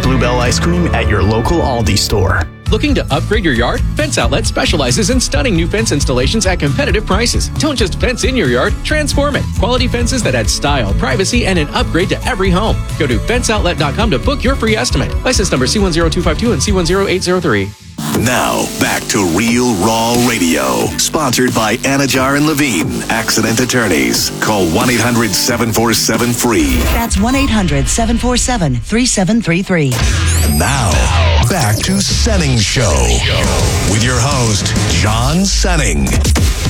Bluebell ice cream at your local Aldi store. Looking to upgrade your yard? Fence Outlet specializes in stunning new fence installations at competitive prices. Don't just fence in your yard, transform it. Quality fences that add style, privacy, and an upgrade to every home. Go to fenceoutlet.com to book your free estimate. License number C10252 and C10803. Now, back to Real Raw Radio. Sponsored by Anajar and Levine, Accident Attorneys. Call 1-800-747-FREE. That's 1-800-747-3733. And now, back to Senning Show with your host, John Senning.